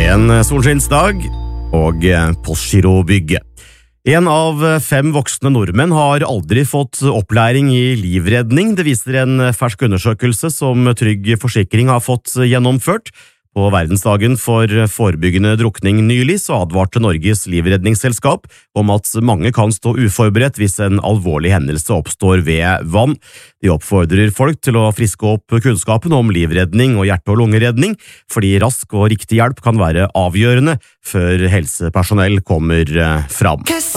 En solskinnsdag og Postgirobygget. En av 5 voksne nordmenn har aldri fått opplæring i livredning. Det viser en fersk undersøkelse som Trygg Forsikring har fått gjennomført. På verdensdagen for forebyggende drukning nylig så advarte Norges livredningsselskap om at mange kan stå uforberedt hvis en alvorlig hendelse oppstår ved vann. De oppfordrer folk til å friske opp kunnskapen om livredning og hjerte- og lungeredning, fordi rask og riktig hjelp kan være avgjørende før helsepersonell kommer fram.